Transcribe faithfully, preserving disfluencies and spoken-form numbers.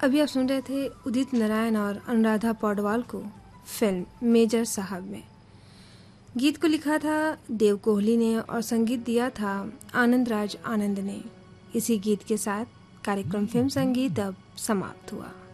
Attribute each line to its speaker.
Speaker 1: अभी आप सुन रहे थे उदित नारायण और अनुराधा पौडवाल को फिल्म मेजर साहब में। गीत को लिखा था देव कोहली ने और संगीत दिया था आनंद राज आनंद ने। इसी गीत के साथ कार्यक्रम फिल्म संगीत अब समाप्त हुआ।